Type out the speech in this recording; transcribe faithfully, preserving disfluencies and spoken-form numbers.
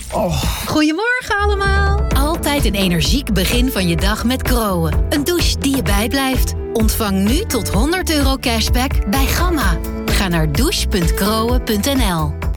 Oh. Goedemorgen allemaal. Altijd een energiek begin van je dag met Groen. Een douche die je bijblijft. Ontvang nu tot honderd euro cashback bij Gamma. Ga naar douche punt groen punt n l.